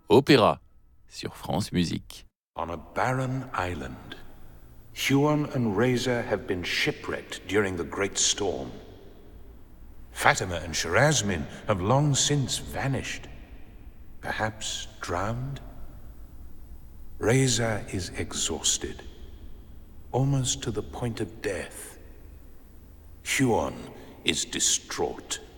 Opéra sur France Musique. On a barren island, Huon and Reza have been shipwrecked during the Great Storm. Fatima and Shirazmin have long since vanished, perhaps drowned. Reza is exhausted, almost to the point of death. Huon is distraught.